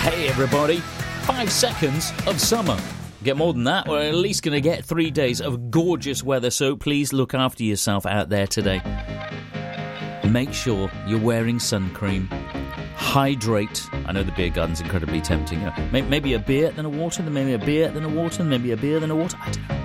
Hey everybody, 5 seconds of summer. Get more than that, we're at least going to get 3 days of gorgeous weather, so please look after yourself out there today. Make sure you're wearing sun cream. Hydrate. I know the beer garden's incredibly tempting. Maybe a beer, then a water, then maybe a beer, then a water, then maybe a beer, then a water. I don't know.